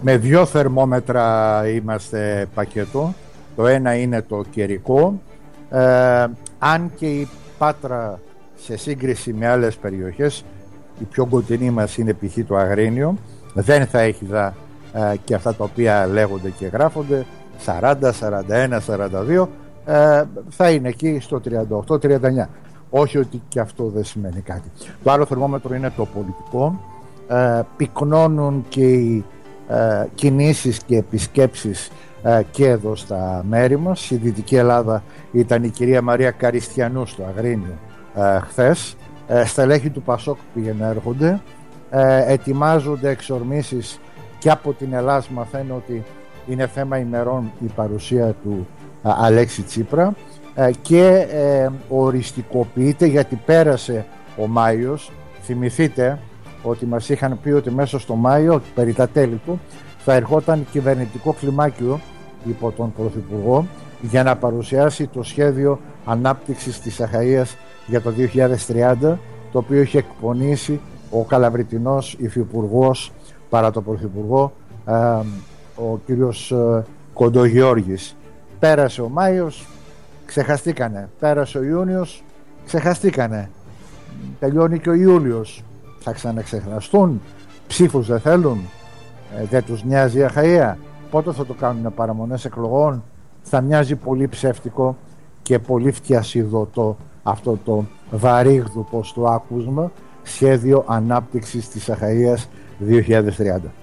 Με δύο θερμόμετρα είμαστε πακέτο. Το ένα είναι το καιρικό. Αν και η Πάτρα σε σύγκριση με άλλες περιοχές, η πιο κοντινή μας είναι π.χ. το Αγρίνιο, δεν θα έχει και αυτά τα οποία λέγονται και γράφονται 40, 41, 42, θα είναι εκεί στο 38-39. Όχι ότι και αυτό δεν σημαίνει κάτι. Το άλλο θερμόμετρο είναι το πολιτικό. Πυκνώνουν και οι κινήσεις και επισκέψεις και εδώ στα μέρη μας. Στη Δυτική Ελλάδα ήταν η κυρία Μαρία Καριστιανού στο Αγρίνιο χθες. Στελέχη του Πασόκ πήγαινε έρχονται. Ετοιμάζονται εξορμήσεις και από την Ελλάδα. Μαθαίνω ότι είναι θέμα ημερών η παρουσία του Αλέξη Τσίπρα και οριστικοποιείται, γιατί πέρασε ο Μάιος. Θυμηθείτε ότι μας είχαν πει ότι μέσα στο Μάιο, περί τα τέλη του, θα ερχόταν κυβερνητικό κλιμάκιο υπό τον Πρωθυπουργό για να παρουσιάσει το σχέδιο ανάπτυξης της Αχαΐας για το 2030, το οποίο είχε εκπονήσει ο καλαβριτινός υφυπουργός παρά το Πρωθυπουργό, ο κύριος Κοντογιώργης. Πέρασε ο Μάιος, ξεχαστήκανε. Πέρασε ο Ιούνιος, ξεχαστήκανε. Τελειώνει και ο Ιούλιος, θα ξαναξεχναστούν. Ψήφους δεν θέλουν, δεν τους νοιάζει η Αχαΐα. Πότε θα το κάνουν παραμονές εκλογών? Θα μοιάζει πολύ ψεύτικο και πολύ φτιασιδωτό αυτό το βαρύγδου, πως το άκουσμα, σχέδιο ανάπτυξης της Αχαΐας 2030.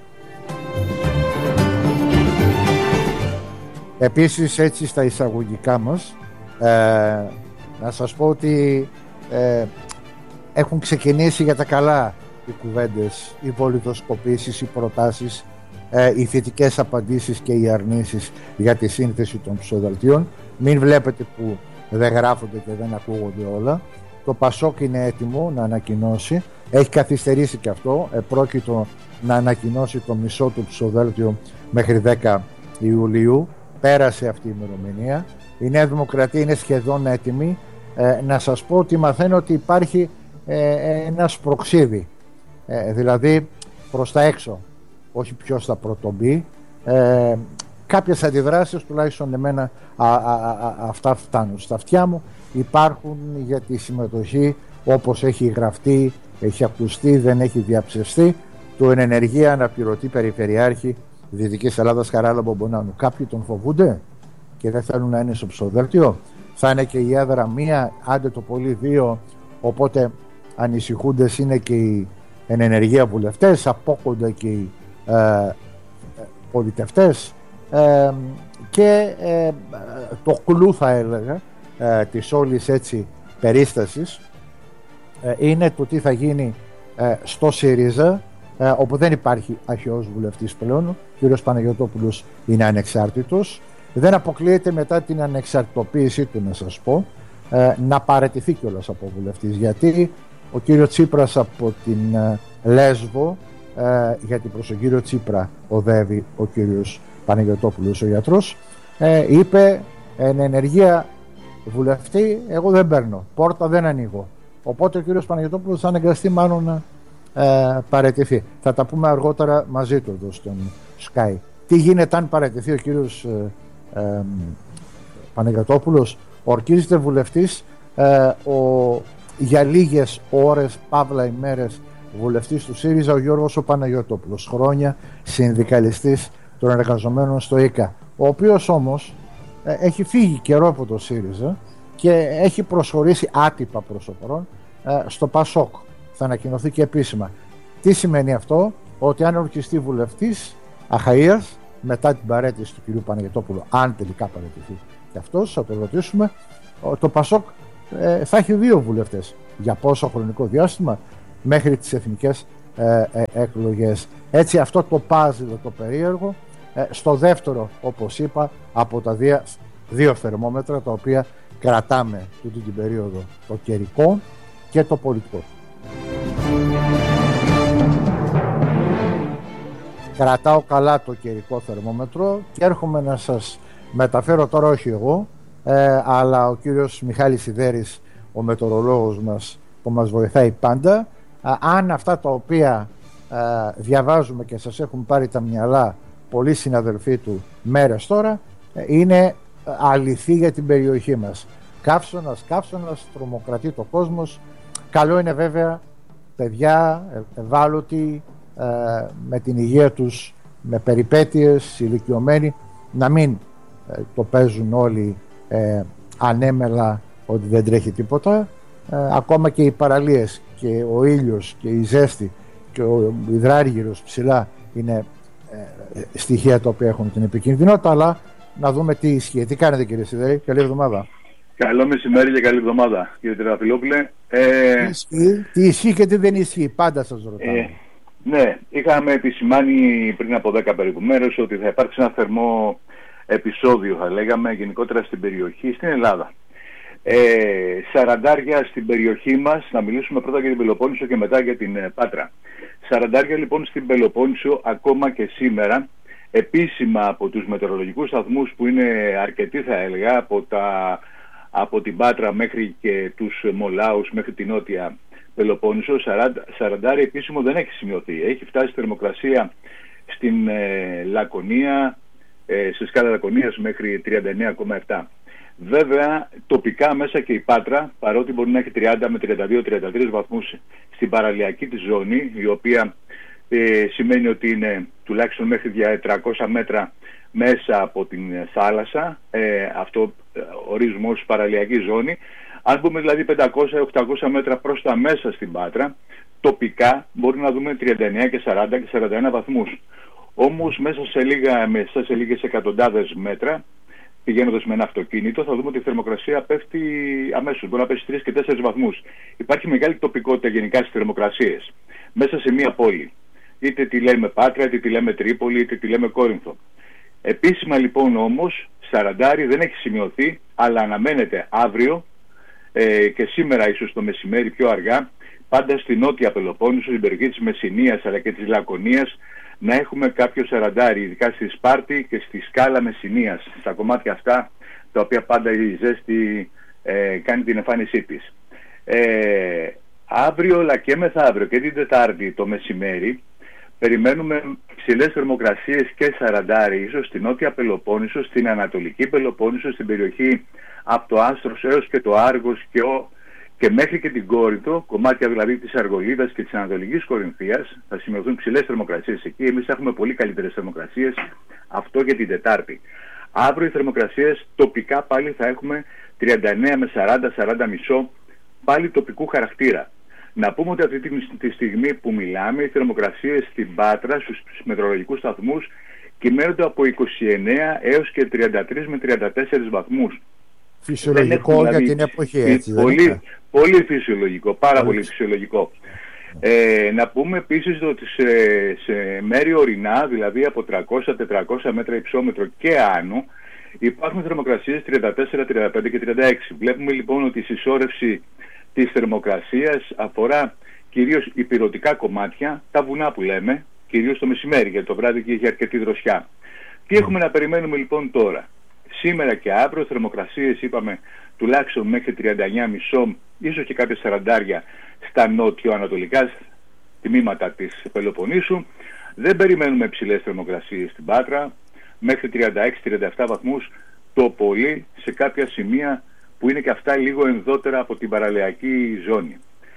Επίσης, έτσι στα εισαγωγικά μας, να σας πω ότι έχουν ξεκινήσει για τα καλά οι κουβέντες, οι βολιδοσκοπήσεις, οι προτάσεις, οι θετικές απαντήσεις και οι αρνήσεις για τη σύνθεση των ψηφοδελτίων. Μην βλέπετε που δεν γράφονται και δεν ακούγονται όλα. Το Πασόκ είναι έτοιμο να ανακοινώσει, έχει καθυστερήσει και αυτό, πρόκειτο να ανακοινώσει το μισό του ψηφοδέλτιο μέχρι 10 Ιουλίου. Πέρασε αυτή η ημερομηνία. Η Νέα Δημοκρατία είναι σχεδόν έτοιμη. Να σας πω ότι μαθαίνω ότι υπάρχει ένα σπροξίδι, δηλαδή προς τα έξω, όχι ποιος θα πρωτομπεί. Κάποιες αντιδράσεις, τουλάχιστον εμένα αυτά φτάνουν στα αυτιά μου, υπάρχουν για τη συμμετοχή, όπως έχει γραφτεί, έχει ακουστεί, δεν έχει διαψευστεί, του εν ενεργεία αναπληρωτή περιφερειάρχη Δυτικής Ελλάδας Χαράλαμπο Μπομπονάνου. Κάποιοι τον φοβούνται και δεν θέλουν να είναι στο ψηφοδέλτιο. Θα είναι και η έδρα μία, άντε το πολύ δύο, οπότε ανησυχούντες είναι και οι εν ενεργεία βουλευτές, απόκονται και οι πολιτευτές, και το κλου, θα έλεγα, της όλης έτσι περίστασης είναι το τι θα γίνει στο ΣΥΡΙΖΑ, όπου δεν υπάρχει αρχαιός βουλευτής πλέον. Ο κ. Παναγιωτόπουλος είναι ανεξάρτητος. Δεν αποκλείεται μετά την ανεξαρτητοποίησή του, να σας πω, να παραιτηθεί κιόλας από βουλευτής, γιατί ο κ. Τσίπρας από την Λέσβο, γιατί προς τον κύριο Τσίπρα οδεύει ο κύριος Παναγιωτόπουλος, ο γιατρός, είπε εν ενεργεία βουλευτή εγώ δεν παίρνω, πόρτα δεν ανοίγω. Οπότε ο κύριος Παναγιωτόπουλος θα αναγκαστεί μάλλον να παραιτηθεί. Θα τα πούμε αργότερα μαζί του εδώ στον Sky. Τι γίνεται αν παραιτηθεί ο κύριος Παναγιωτόπουλος? Ορκίζεται βουλευτής για λίγες ώρες, παύλα ημέρες, βουλευτής του ΣΥΡΙΖΑ, ο Γιώργος ο Παναγιωτόπουλος, χρόνια συνδικαλιστής των εργαζομένων στο ΙΚΑ, ο οποίος όμως έχει φύγει καιρό από το ΣΥΡΙΖΑ και έχει προσχωρήσει άτυπα προς το παρόν στο ΠΑΣΟΚ. Θα ανακοινωθεί και επίσημα. Τι σημαίνει αυτό? Ότι αν ορκιστεί βουλευτής Αχαΐας μετά την παραίτηση του κυρίου Παναγιωτόπουλου, αν τελικά παραιτηθεί και αυτός, θα το ρωτήσουμε, το ΠΑΣΟΚ θα έχει δύο βουλευτές. Για πόσο χρονικό διάστημα? Μέχρι τις εθνικές εκλογές. Έτσι αυτό το πάζλ το περίεργο, στο δεύτερο, όπως είπα, από τα δύο θερμόμετρα τα οποία κρατάμε τούτη την περίοδο, το καιρικό και το πολιτικό. Κρατάω καλά το καιρικό θερμόμετρο και έρχομαι να σας μεταφέρω τώρα, όχι εγώ, αλλά ο κύριος Μιχάλης Σιδέρης, ο μετεωρολόγος μας που μας βοηθάει πάντα, αν αυτά τα οποία διαβάζουμε και σας έχουν πάρει τα μυαλά πολλοί συναδελφοί του μέρες τώρα, είναι αληθή για την περιοχή μας. Καύσωνας, τρομοκρατεί το κόσμος. Καλό είναι βέβαια παιδιά ευάλωτοι, με την υγεία τους, με περιπέτειες, ηλικιωμένοι, να μην το παίζουν όλοι ανέμελα ότι δεν τρέχει τίποτα. Ακόμα και οι παραλίες και ο ήλιος και η ζέστη και ο υδράργυρος ψηλά είναι στοιχεία τα οποία έχουν την επικίνδυνοτητα, αλλά να δούμε τι ισχύει. Τι κάνετε, κύριε Σιδερή? Καλή εβδομάδα. Καλό μεσημέρι και καλή εβδομάδα, κύριε Τριανταφυλόπουλε. Τι ισχύει και τι δεν ισχύει, πάντα σας ρωτάω. Ναι, είχαμε επισημάνει πριν από 10 περίπου μέρες ότι θα υπάρξει ένα θερμό επεισόδιο, θα λέγαμε, γενικότερα στην περιοχή, στην Ελλάδα. Σαραντάρια στην περιοχή μας, να μιλήσουμε πρώτα για την Πελοπόννησο και μετά για την Πάτρα. Σαραντάρια λοιπόν στην Πελοπόννησο ακόμα και σήμερα, επίσημα από τους μετεωρολογικούς σταθμούς που είναι αρκετοί, θα έλεγα, από την Πάτρα μέχρι και τους Μολάους, μέχρι την νότια Πελοπόννησο. Σαραντάρια επίσημο δεν έχει σημειωθεί. Έχει φτάσει θερμοκρασία στην Λακωνία, στη σκάλα Λακωνίας μέχρι 39,7. Βέβαια, τοπικά μέσα και η Πάτρα, παρότι μπορεί να έχει 30 με 32-33 βαθμούς στην παραλιακή της ζώνη, η οποία σημαίνει ότι είναι τουλάχιστον μέχρι 300 μέτρα μέσα από την θάλασσα, αυτό ορίζουμε ως παραλιακή ζώνη. Αν πούμε δηλαδή 500-800 μέτρα προς τα μέσα στην Πάτρα, τοπικά μπορεί να δούμε 39 και 40 και 41 βαθμούς. Όμως μέσα σε λίγες εκατοντάδες μέτρα, πηγαίνοντας με ένα αυτοκίνητο, θα δούμε ότι η θερμοκρασία πέφτει αμέσως. Μπορεί να πέσει 3 και 4 βαθμούς. Υπάρχει μεγάλη τοπικότητα γενικά στις θερμοκρασίες μέσα σε μία πόλη. Είτε τη λέμε Πάτρα, είτε τη λέμε Τρίπολη, είτε τη λέμε Κόρινθο. Επίσημα λοιπόν όμως, Σαραντάρι δεν έχει σημειωθεί, αλλά αναμένεται αύριο και σήμερα ίσως το μεσημέρι πιο αργά, πάντα στη νότια Πελοπόννησο, στην περιοχή της Μεσσηνίας αλλά και της Λακωνίας, να έχουμε κάποιο Σαραντάρι, ειδικά στη Σπάρτη και στη σκάλα Μεσσηνίας, στα κομμάτια αυτά τα οποία πάντα η ζέστη κάνει την εμφάνισή της. Αύριο αλλά και μεθαύριο και την Τετάρτη το μεσημέρι περιμένουμε ψηλές θερμοκρασίες και Σαραντάρι, ίσως στην νότια Πελοπόννησο, στην ανατολική Πελοπόννησο, στην περιοχή από το Άστρος έως και το Άργος και μέχρι και την Κόρινθο, κομμάτια δηλαδή της Αργολίδας και της Ανατολικής Κορινθίας, θα σημειωθούν ψηλές θερμοκρασίες εκεί. Εμείς έχουμε πολύ καλύτερες θερμοκρασίες, αυτό για την Τετάρτη. Αύριο οι θερμοκρασίες τοπικά πάλι θα έχουμε 39 με 40-40,5, πάλι τοπικού χαρακτήρα. Να πούμε ότι αυτή τη στιγμή που μιλάμε, οι θερμοκρασίες στην Πάτρα στους μετεωρολογικούς σταθμούς κυμαίνονται από 29 έως και 33 με 34 βαθμούς. Φυσιολογικό για την εποχή, έτσι πολύ φυσιολογικό, πάρα πολύ φυσιολογικό. Να πούμε επίσης ότι σε μέρη ορεινά, δηλαδή από 300-400 μέτρα υψόμετρο και άνω, υπάρχουν θερμοκρασίες 34, 35 και 36. Βλέπουμε λοιπόν ότι η συσσόρευση της θερμοκρασίας αφορά κυρίως υπηρετικά κομμάτια, τα βουνά που λέμε, κυρίως το μεσημέρι, γιατί το βράδυ και έχει αρκετή δροσιά. Τι έχουμε να περιμένουμε λοιπόν τώρα? Σήμερα και αύριο θερμοκρασίες είπαμε τουλάχιστον μέχρι 39,5, ίσως και κάποια σαραντάρια στα νότιο-ανατολικά τμήματα της Πελοποννήσου. Δεν περιμένουμε ψηλές θερμοκρασίες στην Πάτρα, μέχρι 36-37 βαθμούς το πολύ σε κάποια σημεία που είναι και αυτά λίγο ενδότερα από την παραλιακή ζώνη.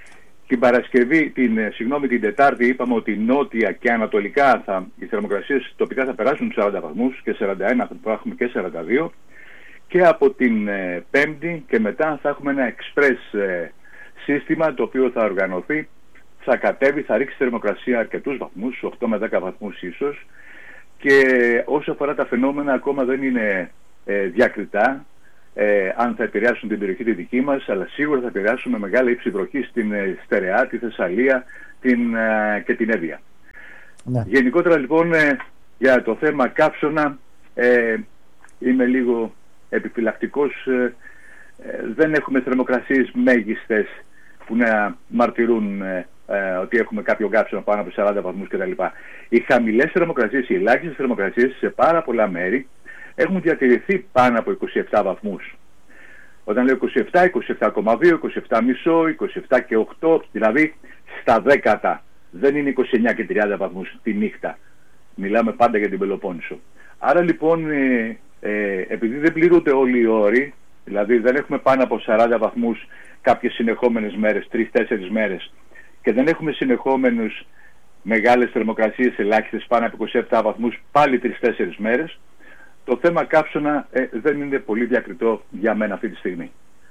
Την Τετάρτη είπαμε ότι νότια και ανατολικά οι θερμοκρασίες τοπικά θα περάσουν τους 40 βαθμούς και 41 θα έχουμε και 42, και από την Πέμπτη και μετά θα έχουμε ένα express σύστημα το οποίο θα οργανωθεί, θα κατέβει, θα ρίξει θερμοκρασία αρκετούς βαθμούς, 8 με 10 βαθμούς ίσως, και όσο αφορά τα φαινόμενα ακόμα δεν είναι διακριτά αν θα επηρεάσουν την περιοχή τη δική μας, αλλά σίγουρα θα επηρεάσουν με μεγάλη ύψη βροχή στην Στερεά, τη Θεσσαλία και την Εύβοια. Ναι. Γενικότερα λοιπόν για το θέμα καύσωνα είμαι λίγο επιφυλακτικός. Δεν έχουμε θερμοκρασίες μέγιστες που να μαρτυρούν ότι έχουμε κάποιο καύσωνα πάνω από 40 βαθμούς κτλ. Οι χαμηλές θερμοκρασίες, οι ελάχιστες θερμοκρασίες σε πάρα πολλά μέρη έχουν διατηρηθεί πάνω από 27 βαθμούς. Όταν λέω 27, 27,2, 27,5, 27 και 8, δηλαδή στα δέκατα. Δεν είναι 29 και 30 βαθμούς τη νύχτα. Μιλάμε πάντα για την Πελοπόννησο. Άρα λοιπόν, επειδή δεν πληρούνται όλοι οι όροι, δηλαδή δεν έχουμε πάνω από 40 βαθμούς κάποιες συνεχόμενες μέρες, 3-4 μέρες, και δεν έχουμε συνεχόμενους μεγάλες θερμοκρασίες ελάχιστες πάνω από 27 βαθμούς πάλι 3-4 μέρες, το θέμα καύσωνα δεν είναι πολύ διακριτό για μένα αυτή τη στιγμή.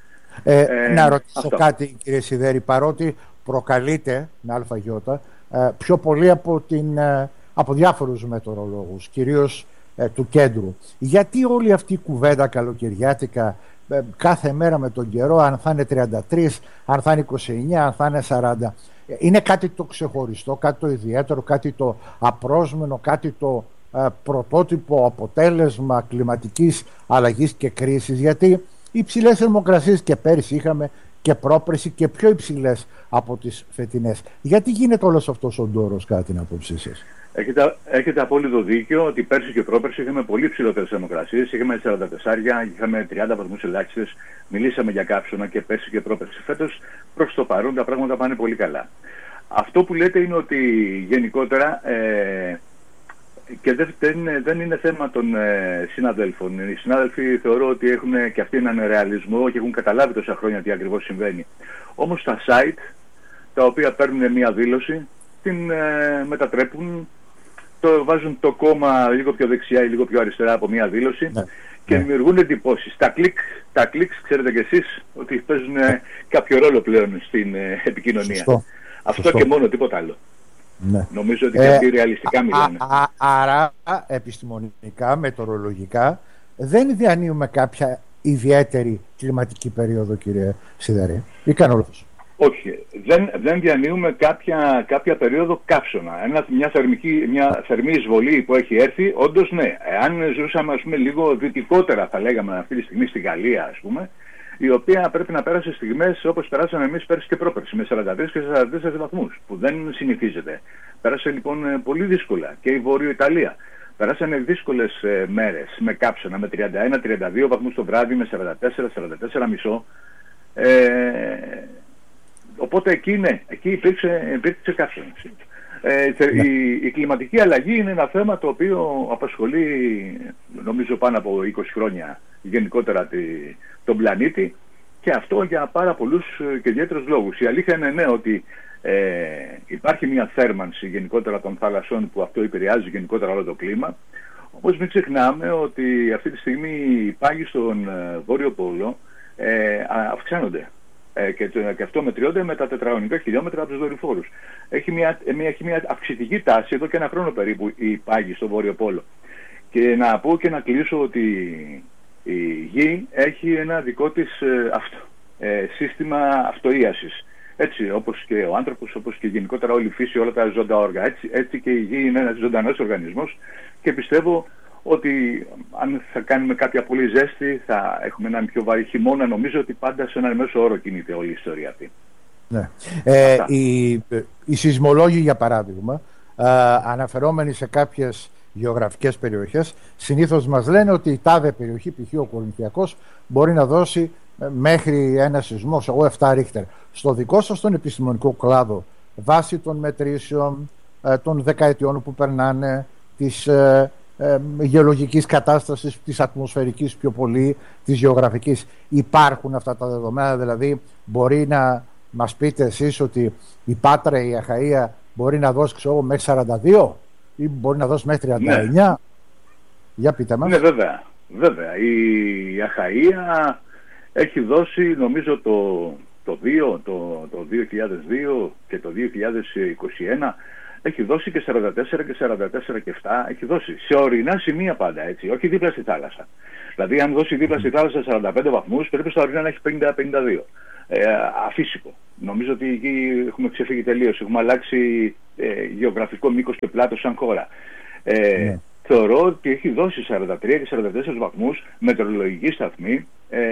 Να ρωτήσω κάτι, κύριε Σιδέρη, παρότι προκαλείται με αλφαγιώτα πιο πολύ από διάφορους μετεωρολόγους, κυρίως του κέντρου. Γιατί όλη αυτή η κουβέντα καλοκαιριάτικα κάθε μέρα με τον καιρό, αν θα είναι 33, αν θα είναι 29, αν θα είναι 40, είναι κάτι το ξεχωριστό, κάτι το ιδιαίτερο, κάτι το απρόσμενο, κάτι το πρωτότυπο αποτέλεσμα κλιματικής αλλαγής και κρίσης? Γιατί οι υψηλές θερμοκρασίες και πέρυσι είχαμε και πρόπερσι και πιο υψηλές από τις φετινές. Γιατί γίνεται όλος αυτός ο ντόρος, κατά την άποψή σας? Έχετε απόλυτο δίκιο ότι πέρσι και πρόπερσι είχαμε πολύ ψηλότερες θερμοκρασίες. Είχαμε 44, είχαμε 30 βαθμούς ελάχιστες. Μιλήσαμε για καύσωνα και πέρσι και πρόπερσι. Φέτος προς το παρόν τα πράγματα πάνε πολύ καλά. Αυτό που λέτε είναι ότι γενικότερα και δεν είναι θέμα των συναδέλφων. Οι συνάδελφοι θεωρώ ότι έχουν και αυτοί έναν ρεαλισμό και έχουν καταλάβει τόσα χρόνια τι ακριβώς συμβαίνει. Όμως τα site, τα οποία παίρνουν μια δήλωση, την μετατρέπουν, βάζουν το κόμμα λίγο πιο δεξιά ή λίγο πιο αριστερά από μια δήλωση, και δημιουργούν εντυπώσεις. Τα κλικς, ξέρετε κι εσείς, ότι παίζουν κάποιο ρόλο πλέον στην επικοινωνία. Αυτό και μόνο, τίποτα άλλο. Ναι. Νομίζω ότι και αυτοί ρεαλιστικά μιλάνε. Άρα, επιστημονικά, μετεωρολογικά, δεν διανύουμε κάποια ιδιαίτερη κλιματική περίοδο, κύριε Σιδέρη, ή κάνω λάθος? Όχι, δεν διανύουμε κάποια περίοδο καύσωνα. Μια θερμή εισβολή που έχει έρθει, όντως ναι. Αν ζούσαμε, ας πούμε, λίγο δυτικότερα, θα λέγαμε αυτή τη στιγμή στη Γαλλία, ας πούμε, η οποία πρέπει να πέρασε στιγμές όπως περάσαμε εμείς πέρσι και πρόπερσι, με 43 και 44 βαθμούς, που δεν συνηθίζεται. Πέρασε λοιπόν πολύ δύσκολα και η Βόρειο Ιταλία. Περάσανε δύσκολες μέρες με κάψωνα, με 31-32 βαθμούς το βράδυ, με 44-44,5. Οπότε εκεί υπήρξε κάψωνα. Η κλιματική αλλαγή είναι ένα θέμα το οποίο απασχολεί, νομίζω, πάνω από 20 χρόνια γενικότερα τον πλανήτη, και αυτό για πάρα πολλούς και ιδιαίτερους λόγους. Η αλήθεια είναι, ναι, ότι υπάρχει μια θέρμανση γενικότερα των θάλασσών, που αυτό επηρεάζει γενικότερα όλο το κλίμα. Όμως μην ξεχνάμε ότι αυτή τη στιγμή οι πάγοι στον Βόρειο Πόλο αυξάνονται. Και αυτό μετριώνται με τα τετραγωνικά χιλιόμετρα από τους δορυφόρους. Έχει μια αυξητική τάση εδώ και ένα χρόνο περίπου οι πάγοι στο Βόρειο Πόλο. Και να πω και να κλείσω ότι η Γη έχει ένα δικό της σύστημα αυτοίασης. Έτσι, όπως και ο άνθρωπος, όπως και γενικότερα όλη η φύση, όλα τα ζώντα όργα. Έτσι και η Γη είναι ένας ζωντανός οργανισμός, και πιστεύω ότι αν θα κάνουμε κάποια πολύ ζέστη, θα έχουμε έναν πιο βαρύ χειμώνα. Νομίζω ότι πάντα σε έναν μέσο όρο κινείται όλη η ιστορία αυτή. Ναι. Οι σεισμολόγοι, για παράδειγμα, αναφερόμενοι σε κάποιες γεωγραφικές περιοχές, συνήθως μας λένε ότι η τάδε περιοχή, π.χ. ο Κορινθιακός, μπορεί να δώσει μέχρι ένα σεισμό, 7 ρίχτερ. Στο δικό σας τον επιστημονικό κλάδο, βάσει των μετρήσεων των δεκαετιών που περνάνε, της γεωλογικής κατάστασης, της ατμοσφαιρικής πιο πολύ, της γεωγραφικής, υπάρχουν αυτά τα δεδομένα? Δηλαδή μπορεί να μας πείτε εσείς ότι η Πάτρα, η Αχαΐα μπορεί να δώσει, ξέρω, μέχρι 42 ή μπορεί να δώσει μέχρι 39? Ναι. Για πείτε μας. Ναι, βέβαια. Η Αχαΐα έχει δώσει, νομίζω, το 2002 και το 2021, έχει δώσει και 44 και 44 και 7, έχει δώσει σε ορεινά σημεία πάντα, έτσι, όχι δίπλα στη θάλασσα. Δηλαδή αν δώσει δίπλα στη θάλασσα 45 βαθμούς, πρέπει στα ορεινά να έχει 50-52. Αφύσικο. Νομίζω ότι εκεί έχουμε ξεφύγει τελείως, έχουμε αλλάξει γεωγραφικό μήκος και πλάτος σαν χώρα. Θεωρώ ότι έχει δώσει 43 και 44 βαθμούς μετεωρολογική σταθμή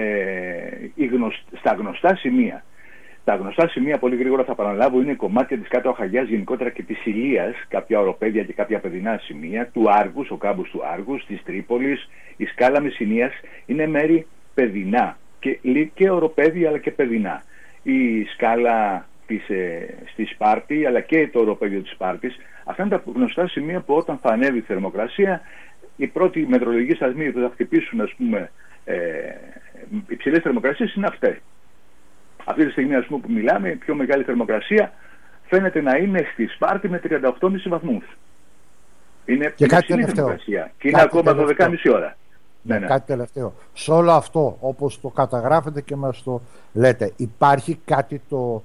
στα γνωστά σημεία. Τα γνωστά σημεία, πολύ γρήγορα θα παραλάβω, είναι κομμάτια της Κάτω Αχαγιάς γενικότερα και της Ηλίας, κάποια οροπέδια και κάποια παιδινά σημεία, του Άργους, ο κάμπος του Άργους, της Τρίπολης, η σκάλα Μεσσηνίας, είναι μέρη παιδινά και οροπέδια αλλά και παιδινά. Η σκάλα στη Σπάρτη, αλλά και το οροπέδιο της Σπάρτης. Αυτά είναι τα γνωστά σημεία που όταν θα ανέβει η θερμοκρασία, οι πρώτοι μετρολογικοί σταθμοί που θα χτυπήσουν, ας πούμε, υψηλές θερμοκρασίες είναι αυτές. Αυτή τη στιγμή, ας πούμε, που μιλάμε, η πιο μεγάλη θερμοκρασία φαίνεται να είναι στη Σπάρτη με 38,5 βαθμούς. Είναι υψηλή θερμοκρασία και είναι ακόμα 12,5 ώρα. Ναι. Κάτι τελευταίο. Σε όλο αυτό, όπως το καταγράφετε και μας το λέτε, υπάρχει κάτι το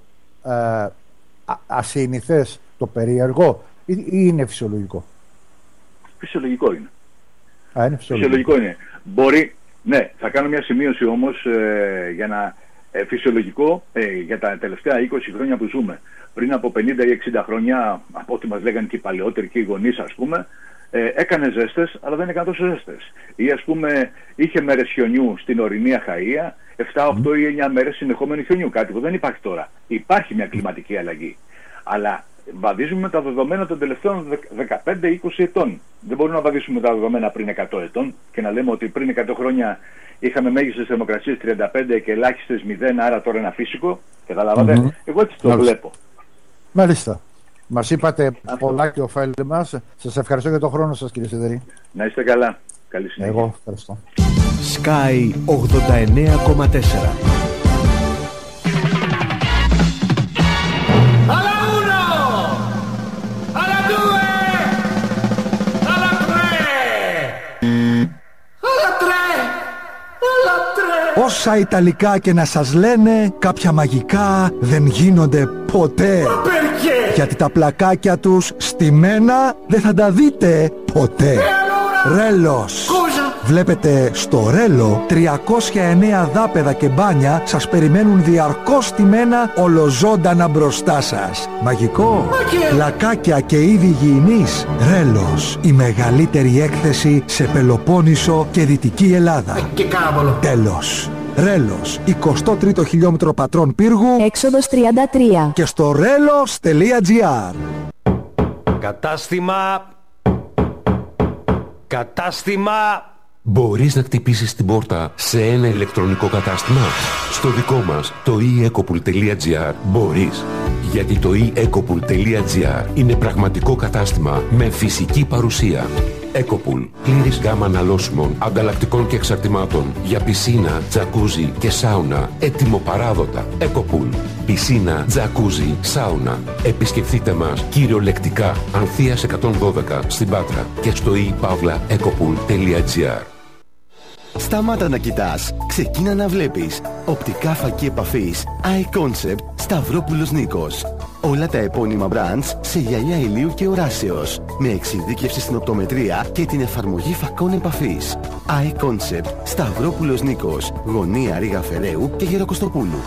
ασυνηθές, το περίεργο, ή είναι φυσιολογικό? Φυσιολογικό είναι. Είναι φυσιολογικό είναι. Μπορεί, ναι, θα κάνω μια σημείωση όμως για να φυσιολογικό για τα τελευταία 20 χρόνια που ζούμε. Πριν από 50 ή 60 χρόνια, από ό,τι μας λέγανε και οι παλαιότεροι και οι γονείς, ας πούμε, έκανε ζέστες, αλλά δεν έκανε τόσο ζέστες. Ή, ας πούμε, είχε μέρες χιονιού στην ορεινή Αχαΐα, 7, 8 ή 9 μέρες συνεχόμενη χιονιού. Κάτι που δεν υπάρχει τώρα. Υπάρχει μια κλιματική αλλαγή. Αλλά βαδίζουμε τα δεδομένα των τελευταίων 15-20 ετών. Δεν μπορούμε να βαδίσουμε τα δεδομένα πριν 100 ετών και να λέμε ότι πριν 100 χρόνια είχαμε μέγιστες θερμοκρασίες 35 και ελάχιστες 0, άρα τώρα είναι αφύσικο. Καταλάβατε. Εγώ έτσι το βλέπω. Μάλιστα. Μας είπατε πολλά και ωφέλη μας. Σας ευχαριστώ για τον χρόνο σας, κύριε Σιδερή. Να είστε καλά. Καλή συνέχεια. Εγώ ευχαριστώ. Sky 89,4. Όσα Ιταλικά και να σας λένε, κάποια μαγικά δεν γίνονται ποτέ. Γιατί τα πλακάκια τους στημένα δεν θα τα δείτε ποτέ. Ρέλος. Βλέπετε, στο Ρέλο 309 δάπεδα και μπάνια σας περιμένουν διαρκώς στημένα ολοζώντανα μπροστά σας. Μαγικό. Πλακάκια και είδη υγιεινής. Ρέλος. Η μεγαλύτερη έκθεση σε Πελοπόννησο και Δυτική Ελλάδα. Τέλος. Ρέλος, 23ο χιλιόμετρο Πατρών Πύργου, έξοδος 33. Και στο relos.gr. Κατάστημα. Μπορείς να χτυπήσεις την πόρτα σε ένα ηλεκτρονικό κατάστημα? Στο δικό μας, το eEcopool.gr, μπορείς. Γιατί το eEcopool.gr είναι πραγματικό κατάστημα με φυσική παρουσία. Ecopool. Πλήρης γάμα αναλώσιμων, ανταλλακτικών και εξαρτημάτων για πισίνα, τζακούζι και σάουνα. Έτοιμο παράδοτα. Ecopool. Πισίνα, τζακούζι, σάουνα. Επισκεφτείτε μας κυριολεκτικά Ανθείας 112 στην Πάτρα και στο ePavlaEcopool.gr. Σταμάτα να κοιτάς. Ξεκίνα να βλέπεις. Οπτικά φακή επαφής iConcept Σταυρόπουλος Νίκος. Όλα τα επώνυμα brands σε γυαλιά ηλίου και οράσεως. Με εξειδίκευση στην οπτομετρία και την εφαρμογή φακών επαφής. iConcept Σταυρόπουλος Νίκος. Γωνία Ρήγα Φεραίου και Γεροκοστοπούλου.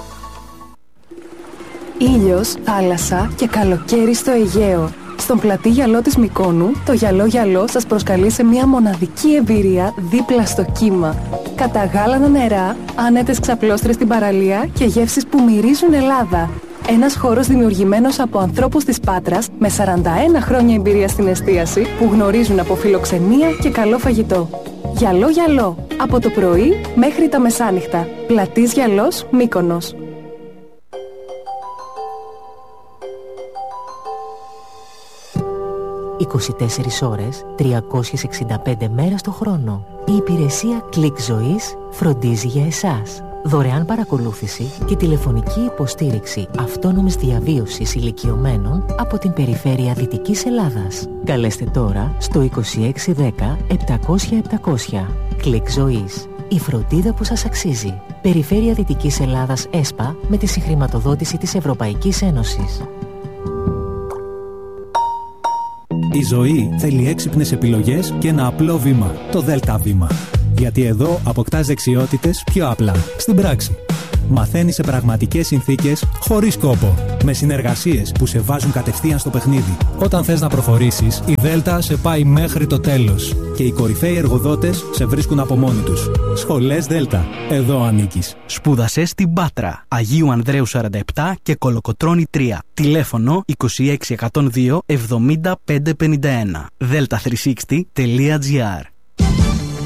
Ήλιος, θάλασσα και καλοκαίρι στο Αιγαίο. Στον πλατή γυαλό της Μυκόνου, το γυαλό σας προσκαλεί σε μια μοναδική εμπειρία δίπλα στο κύμα. Κατά γάλανα νερά, άνετες ξαπλώστρες στην παραλία και γεύσεις που μυρίζουν Ελλάδα. Ένας χώρος δημιουργημένος από ανθρώπους της Πάτρας με 41 χρόνια εμπειρία στην εστίαση που γνωρίζουν από φιλοξενία και καλό φαγητό. Γυαλό, από το πρωί μέχρι τα μεσάνυχτα. Πλατής Γυαλός, Μύκονος. 24 ώρες, 365 μέρες το χρόνο. Η υπηρεσία Κλικ Ζωής φροντίζει για εσάς. Δωρεάν παρακολούθηση και τηλεφωνική υποστήριξη αυτόνομης διαβίωσης ηλικιωμένων από την περιφέρεια Δυτικής Ελλάδας. Καλέστε τώρα στο 2610 700 700. Κλικ Ζωής. Η φροντίδα που σας αξίζει. Περιφέρεια Δυτικής Ελλάδας ΕΣΠΑ με τη συγχρηματοδότηση της Ευρωπαϊκής Ένωσης. Η ζωή θέλει έξυπνες επιλογές και ένα απλό βήμα. Το ΔΕΛΤΑ βήμα. Γιατί εδώ αποκτάς δεξιότητες πιο απλά, στην πράξη. Μαθαίνεις σε πραγματικές συνθήκες, χωρίς κόπο. Με συνεργασίες που σε βάζουν κατευθείαν στο παιχνίδι. Όταν θες να προχωρήσεις, η ΔΕΛΤΑ σε πάει μέχρι το τέλος. Και οι κορυφαίοι εργοδότες σε βρίσκουν από μόνοι τους. Σχολές ΔΕΛΤΑ. Εδώ ανήκεις. Σπούδασε στην Πάτρα. Αγίου Ανδρέου 47 και Κολοκοτρώνη 3. Τηλέφωνο 26102 70551. delta360.gr.